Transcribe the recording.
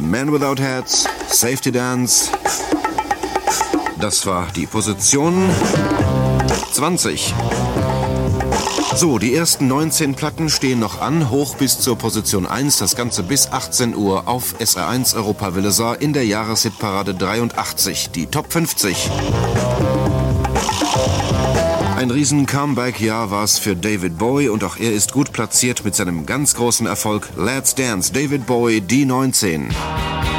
Man Without Hats, Safety Dance. Das war die Position 20. So, die ersten 19 Platten stehen noch an, hoch bis zur Position 1, das Ganze bis 18 Uhr auf SR1 Europa Welle Saar in der Jahreshitparade 83, die Top 50. Ein riesen Comeback-Jahr war es für David Bowie und auch er ist gut platziert mit seinem ganz großen Erfolg Let's Dance, David Bowie, die 19.